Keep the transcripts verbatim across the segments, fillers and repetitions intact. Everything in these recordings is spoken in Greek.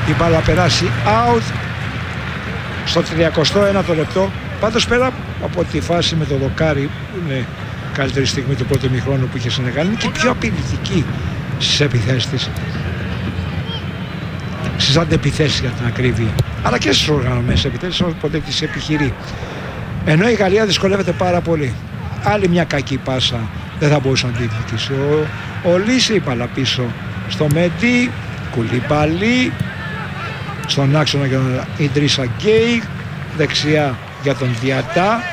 η μπάλα περάσει out στο τριακοστό ένατο λεπτό. Πάντως πέρα από τη φάση με το δοκάρι που είναι καλύτερη στιγμή του πρώτου ημιχρόνου που είχε Σενεγάλη, είναι και πιο απειλητική στις επιθέσεις της, στις αντεπιθέσεις για την ακρίβεια, αλλά και στις οργανωμένες επιθέσεις, όποτε τις επιχειρεί. Ενώ η Γαλλία δυσκολεύεται πάρα πολύ. Άλλη μια κακή πάσα δεν θα μπορούσε να την διεκδικήσει. Ο, ο Λύση, μπάλα πίσω στο Μέντι, Κουλιμπαλί, στον άξονα για τον Ιντρίσα Γκέι, δεξιά για τον Διατά.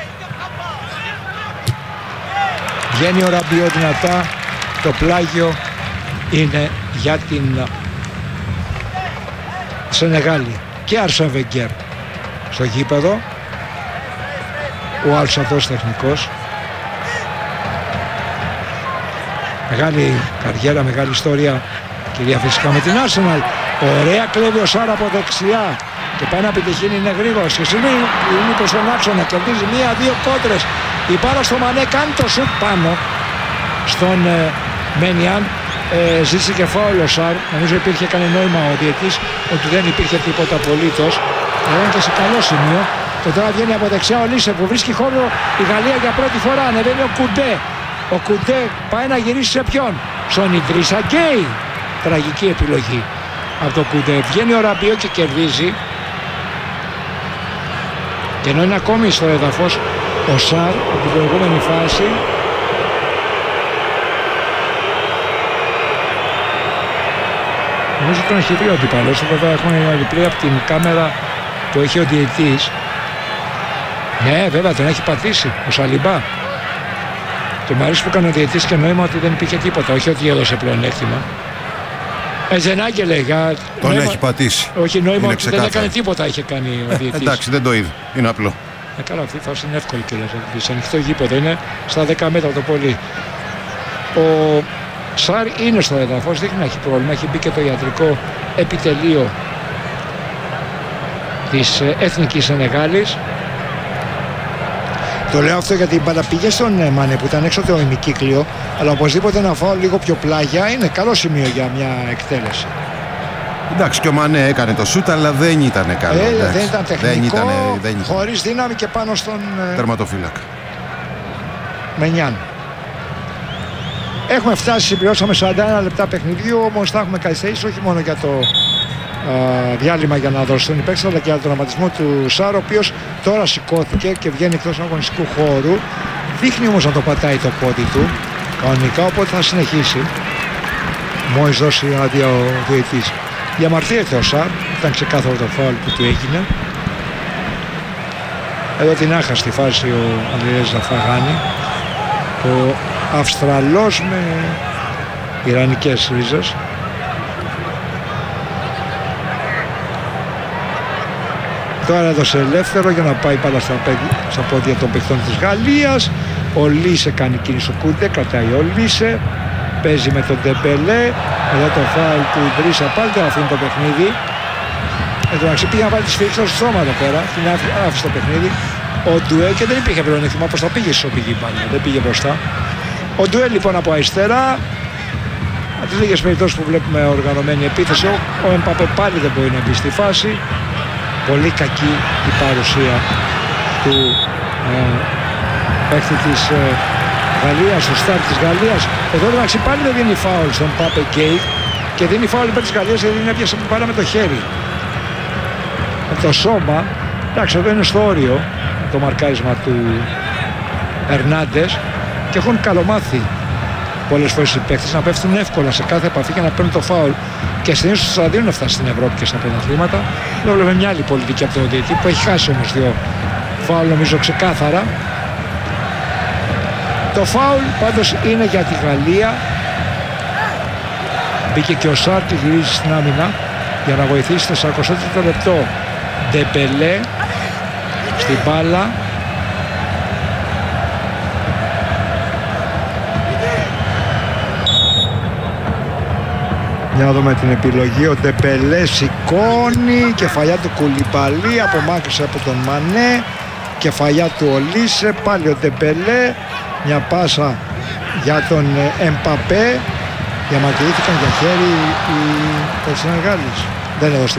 Βγαίνει ο Ραμπιό δυνατά, το πλάγιο είναι για την Σενεγάλη. Και Αρσέν Βενγκέρ στο γήπεδο, ο άλλος αυτός τεχνικός. Μεγάλη καριέρα, μεγάλη ιστορία, κυρία, φυσικά με την Arsenal. Ωραία κλέβει ο Σάρα από δεξιά και πάει να επιτυχίνει, είναι γρήγορος και στιγμή είναι προς τον άξονα, κερδίζει μία-δύο κόντρες. Η μπάλα στο Μανέ κάνει το σουτ πάνω στον ε, Μένιαν. Ε, ζήτησε και φάουλ ο Σάρ. Νομίζω υπήρχε κανένα νόημα ο διαιτής ότι δεν υπήρχε τίποτα απολύτως. Είναι και σε καλό σημείο. Και τώρα βγαίνει από δεξιά ο Λίσε που βρίσκει χώρο η Γαλλία για πρώτη φορά. Ανεβαίνει ο Κουντέ. Ο Κουντέ πάει να γυρίσει σε ποιον? Στον Ιντρίσα Γκέι. Τραγική επιλογή από το Κουντέ. Βγαίνει ο Ραμπιό και κερδίζει. Και ενώ είναι ακόμη στο έδαφος ο Σάρ από την προηγούμενη φάση, νομίζω τον έχει δει ο αντιπαλός. Βέβαια έχουμε ένα replay από την κάμερα που έχει ο διαιτής. Ναι, βέβαια τον έχει πατήσει ο Σαλιμπά. Και μου αρέσει που έκανε ο διαιτής και νόημα ότι δεν υπήρχε τίποτα. Όχι ότι έδωσε πλεονέκτημα. Εζενάκη λέει. Για... Τον νόημα... έχει πατήσει. Όχι, νόημα είναι ότι ξεκάθαρο. δεν έκανε τίποτα είχε κάνει ο διαιτής. Εντάξει, δεν το είδε. Είναι απλό. Ε, καλά, αυτή η φάση είναι εύκολη και σε ανοιχτό γήπεδο. Είναι στα δέκα μέτρα το πολύ. Ο Σάρ είναι στο έδαφος, δείχνει να έχει πρόβλημα. Έχει μπει και το ιατρικό επιτελείο της Εθνικής Σενεγάλης. Το λέω αυτό γιατί η μπάλα πήγε στον Μανέ που ήταν έξω το ημικύκλιο, αλλά οπωσδήποτε να φάω λίγο πιο πλάγια είναι καλό σημείο για μια εκτέλεση. Εντάξει, και ο Μανέ έκανε το σούτ, αλλά δεν ήταν καλό. Ε, εντάξει. δεν ήταν τεχνικό, δεν ήταν, δεν ήταν. χωρίς δύναμη και πάνω στον τερματοφύλακα. Μενιάν. Έχουμε φτάσει, συμπληρώσαμε σαράντα ένα λεπτά παιχνιδιού, όμως θα έχουμε καθυστερήσει όχι μόνο για το α, διάλειμμα για να δώσουν οι παίκτες, αλλά και για τον τραυματισμό του Σάρο, ο οποίος τώρα σηκώθηκε και βγαίνει εκτός αγωνιστικού χώρου. Δείχνει όμως να το πατάει το πόδι του κανονικά, οπότε θα συνεχίσει μόλις δώσει άδεια ο διαιτής. Διαμαρτύρεται ο Σάρ, ήταν ξεκάθαρο το φάουλ που του έγινε. Εδώ την άχαστη φάση ο Ανδρέας Ζαφαγάνη, ο Αυστραλός με ιρανικές ρίζες. Τώρα έδωσε ελεύθερο για να πάει πάρα στα, στα πόδια των παιχτών της Γαλλίας. Ο Λίσε κάνει κίνηση στο Κούντε, κρατάει ο Λίσε, παίζει με τον Ντεμπελέ. Εδώ το φάουλ του Ιντρίσα, πάλι δεν αφήνει το παιχνίδι. Εδώ να πήγε να βάλει τη σφυρίξα στο στόμα εδώ πέρα, την άφησε το παιχνίδι. Ο Ντουέ και δεν υπήρχε πλεονέκτημα, πως θα πήγε ισοπηγή πάλι, δεν πήγε μπροστά. Ο Ντουέ λοιπόν από αριστερά, από τις λίγες περιπτώσεις που βλέπουμε οργανωμένη επίθεση, ο, ο Εμπαπέ πάλι δεν μπορεί να μπει στη φάση. Πολύ κακή η παρουσία του ε, παίκτη της ε, Γαλλίας, του στάρ της Γαλλίας. Εδώ εντάξει πάλι δεν δίνει φάουλ στον Πάπε Γκέι και δίνει φάουλ υπέρ της Γαλλίας γιατί είναι έπιασε πάρα με το χέρι. Με το σώμα, εντάξει εδώ είναι στο όριο το μαρκάρισμα του Ερνάντες και έχουν καλομάθει πολλές φορές οι παίκτες να πέφτουν εύκολα σε κάθε επαφή και να παίρνουν το φάουλ και συνήθως τους θα δίνουν αυτά στην Ευρώπη και στα πρωταθλήματα. Εδώ βλέπουμε μια άλλη πολιτική από τον διαιτητή που έχει χάσει όμως δύο φάουλ νομίζω ξεκάθαρα. Το φάουλ πάντως είναι για τη Γαλλία. Μπήκε και ο Σάρ και γυρίζει στην άμυνα για να βοηθήσει το σαρκοστό τρίτο λεπτό. Ντεμπελέ στην μπάλα. Για να δούμε την επιλογή. Ο Ντεμπελέ σηκώνει, κεφαλιά του Κουλιμπαλί, απομάκρυσε από τον Μανέ, κεφαλιά του Ολίσε, πάλι ο Ντεμπελέ, μια πάσα για τον Εμπαπέ, διαμαρτυρήθηκαν για χέρι οι Σενεγάλης. Δεν έδωσε